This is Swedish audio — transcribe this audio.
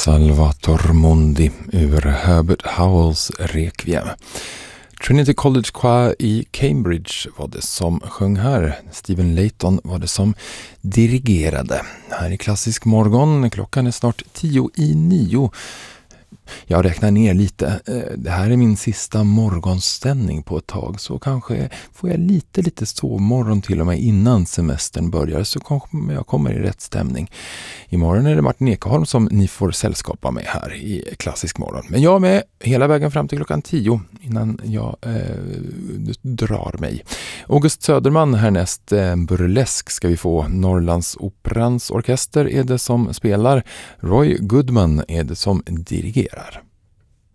Salvator Mundi ur Herbert Howells Requiem. Trinity College Choir i Cambridge var det som sjöng här. Stephen Layton var det som dirigerade. Här i Klassisk morgon, klockan är snart 10:09. Jag räknar ner lite. Det här är min sista morgonstämning på ett tag, så kanske får jag lite sovmorgon till och med innan semestern börjar, så kanske jag kommer i rätt stämning. Imorgon är det Martin Ekholm som ni får sällskapa med här i Klassisk morgon. Men jag är med hela vägen fram till klockan 10 innan jag drar mig. August Söderman härnäst, burlesk ska vi få. Norrlands Operans orkester är det som spelar. Roy Goodman är det som dirigerar.